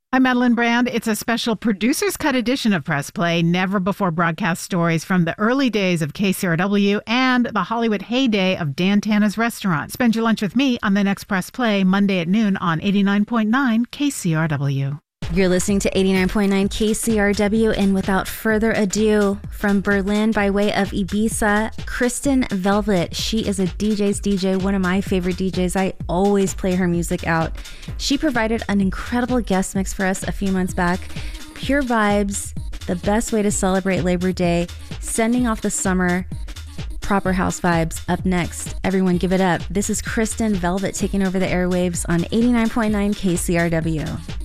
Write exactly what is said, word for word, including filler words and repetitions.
I'm Madeline Brand. It's a special producer's cut edition of Press Play, never before broadcast stories from the early days of K C R W and the Hollywood heyday of Dan Tana's Restaurant. Spend your lunch with me on the next Press Play, Monday at noon on eighty-nine point nine K C R W. You're listening to eighty-nine point nine K C R W, and without further ado, from Berlin by way of Ibiza, Kristen Velvet. She is a D J's D J, one of my favorite D Js. I always play her music out. She provided an incredible guest mix for us a few months back. Pure vibes, the best way to celebrate Labor Day, sending off the summer, proper house vibes. Up next, everyone give it up. This is Kristen Velvet taking over the airwaves on eighty-nine point nine K C R W.